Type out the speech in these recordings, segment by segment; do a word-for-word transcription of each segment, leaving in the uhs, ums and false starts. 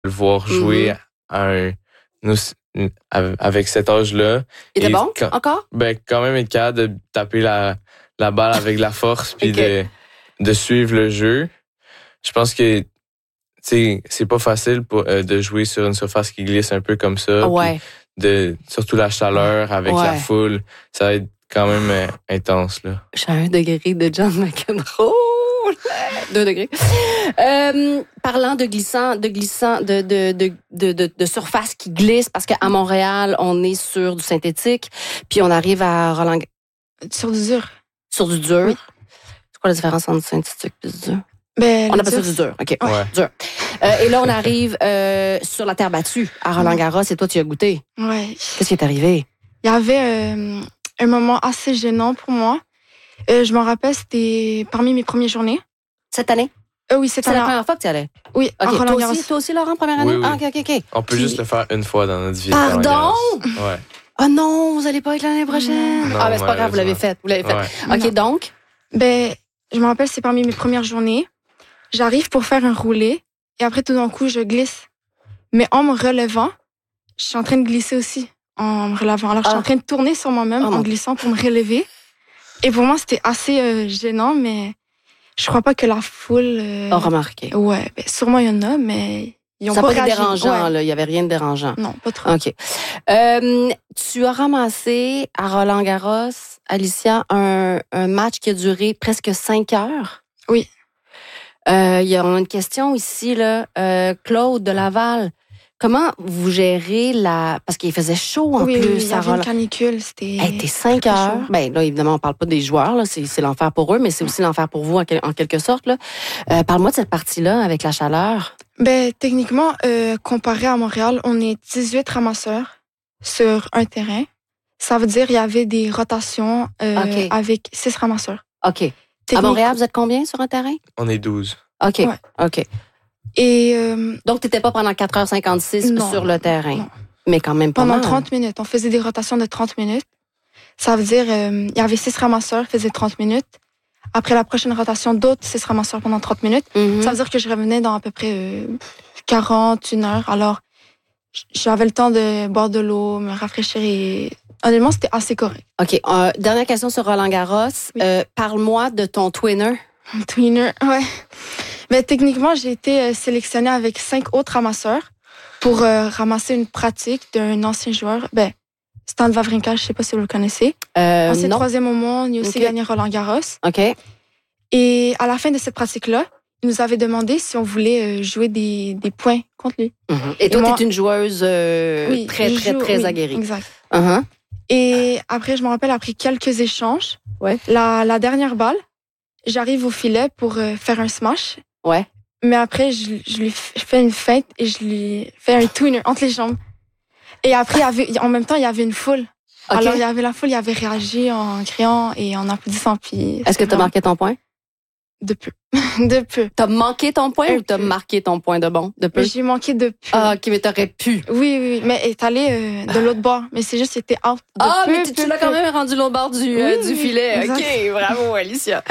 le voir jouer Mhm. à un, nous- avec cet âge-là. Il était Et bon, quand- encore? Ben, quand même être capable de taper la, la balle avec la force puis Ok. de, de suivre le jeu. Je pense que, tu sais, c'est pas facile pour, euh, de jouer sur une surface qui glisse un peu comme ça. Ouais. Puis de, surtout la chaleur avec Ouais. la foule. Ça va être quand même euh, intense, là. Je suis à un degré de John McEnroe. Deux degrés. Euh, parlant de glissant, de glissant, de, de, de, de, de, de surface qui glisse, parce qu'à Montréal, on est sur du synthétique, puis on arrive à Roland... Sur du dur. Sur du dur. Oui. C'est quoi la différence entre synthétique et du dur? Ben, On le appelle ça dur, du dur. OK. Ouais. Dur. Euh, et là, on arrive euh, sur la terre battue, à Roland-Garros, et toi, tu y as goûté. Ouais. Qu'est-ce qui est arrivé? Il y avait euh, un moment assez gênant pour moi. Euh, je m'en rappelle, c'était parmi mes premières journées. Cette année? Euh, oui, cette C'est la année. première fois que tu y allais? Oui, à OK. Toi Roland-Garros. aussi, toi aussi, Laurent, première année? Oui, oui. Ah, OK, OK, OK. On peut Puis- juste le faire une fois dans notre vie. Pardon? Roland-Garros. Ouais. Oh non, vous allez pas être l'année prochaine. Non, ah, mais c'est pas grave, vous l'avez malheureusement. fait. Vous l'avez fait. Ouais. OK, Non. donc? Ben, je me rappelle, c'est parmi mes premières journées. J'arrive pour faire un roulé et après, tout d'un coup, je glisse. Mais en me relevant, je suis en train de glisser aussi en me relevant. Alors, je suis Ah. en train de tourner sur moi-même Oh en mon- glissant pour me relever. Et pour moi, c'était assez euh, gênant, mais je crois pas que la foule... euh, Oh, remarqué. Ouais, ben, sûrement il y en a, mais ils ont Ça pas n'a pas été réagi. dérangeant, Ouais. là. Il y avait rien de dérangeant. Non, pas trop. OK. Euh, tu as ramassé à Roland-Garros, Alicia, un, un match qui a duré presque cinq heures. Oui. Euh, il y a on a une question ici, là. Euh, Claude de Laval. Comment vous gérez la... Parce qu'il faisait chaud en oui, plus oui, il y à avait une Roland. canicule, c'était... Hey, t'es cinq très heures. chaud. Ben là, évidemment, on parle pas des joueurs, là. C'est, c'est l'enfer pour eux, mais c'est aussi l'enfer pour vous en, quel- en quelque sorte, là. Euh, parle-moi de cette partie-là avec la chaleur. Ben, techniquement, euh, comparé à Montréal, on est dix-huit ramasseurs sur un terrain. Ça veut dire qu'il y avait des rotations euh, OK. avec six ramasseurs. OK. À Technique- Montréal, vous êtes combien sur un terrain? On est douze. OK. Ouais. OK. Et euh, Donc, tu n'étais pas pendant quatre heures cinquante-six Non. sur le terrain. Non. Mais quand même pas pendant mal. trente minutes, on faisait des rotations de trente minutes. Ça veut dire euh, il y avait six ramasseurs qui faisaient trente minutes. Après la prochaine rotation, d'autres six ramasseurs pendant trente minutes. Mhm. Ça veut dire que je revenais dans à peu près euh, quarante, une heure. Alors, j- j'avais le temps de boire de l'eau, me rafraîchir et honnêtement, c'était assez correct. OK. Euh, dernière question sur Roland-Garros. Oui. Euh, parle-moi de ton twinner. Un tweener, ouais. Mais techniquement, j'ai été euh, sélectionnée avec cinq autres ramasseurs pour euh, ramasser une pratique d'un ancien joueur. Ben, Stan Wawrinka, je sais pas si vous le connaissez. Euh, Ancien non. troisième au monde, il a aussi Ok. gagné Roland-Garros. OK. Et à la fin de cette pratique-là, il nous avait demandé si on voulait euh, jouer des, des points contre lui. Mhm. Et toi, Et moi- tu es une joueuse euh, Oui, très, je très, joue- très oui, aguerrie. Exact. Uh-huh. Et après, je me rappelle, après quelques échanges, Ouais. la, la dernière balle, j'arrive au filet pour euh, faire un smash. Ouais. Mais après, je, je lui f- je fais une feinte et je lui fais un tweener entre les jambes. Et après, il y avait, en même temps, il y avait une foule. OK. Alors, il y avait la foule, il avait réagi en criant et en applaudissant. Puis, Est-ce que tu as marqué ton point? De peu. De peu. T'as manqué ton point Un ou t'as peu. marqué ton point de bon? De peu? Mais j'ai manqué de peu. Ah, OK, mais t'aurais pu. Oui, oui, oui. Mais elle est allée euh, de l'autre bord. Mais c'est juste, c'était out. De Ah, peu, mais tu, tu peu, l'as quand peu. même rendu l'autre bord du, euh, Oui, du oui, filet. exact. OK, bravo, Alicia.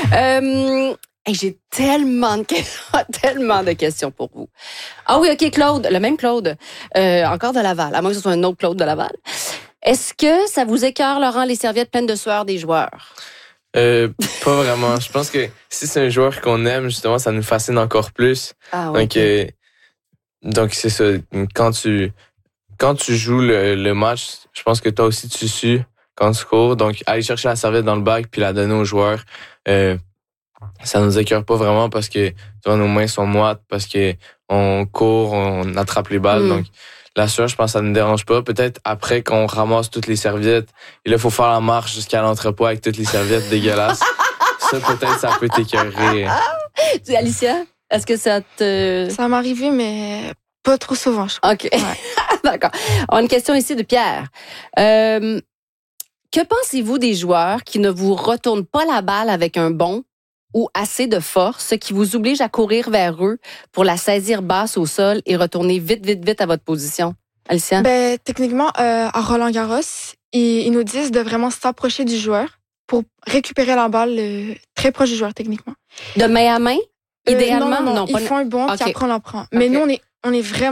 Euh, hey, j'ai tellement de, que- tellement de questions pour vous. Ah oui, OK, Claude, le même Claude, euh, encore de Laval, à moins que ce soit un autre Claude de Laval. Est-ce que ça vous écœure, Laurent, les serviettes pleines de sueur des joueurs? Euh, pas vraiment. Je pense que si c'est un joueur qu'on aime, justement, ça nous fascine encore plus. Ah Donc, euh, donc c'est ça. Quand tu, quand tu joues le, le match, je pense que toi aussi tu sues quand tu cours. Donc, aller chercher la serviette dans le bac puis la donner aux joueurs, euh, ça nous écœure pas vraiment parce que tu vois, nos mains sont moites, parce que on court, on attrape les balles. Mm. Donc, la sueur, je pense que ça ne nous dérange pas. Peut-être après qu'on ramasse toutes les serviettes, et là, il faut faire la marche jusqu'à l'entrepôt avec toutes les serviettes dégueulasses. Ça, peut-être, ça peut t'écœurer. Tu- Alicia, est-ce que ça te... Ça m'est arrivé, mais pas trop souvent, je crois. OK. D'accord. On a une question ici de Pierre. Euh, que pensez-vous des joueurs qui ne vous retournent pas la balle avec un bond ou assez de force, ce qui vous oblige à courir vers eux pour la saisir basse au sol et retourner vite, vite, vite à votre position? Alicia? Ben, techniquement, euh, à Roland-Garros, ils, ils nous disent de vraiment s'approcher du joueur pour récupérer la balle euh, très proche du joueur, techniquement. De main à main? Idéalement, euh, non, non, non, ils pas... font un bon, okay. puis après on en prend. Mais okay. nous, on est, on est vraiment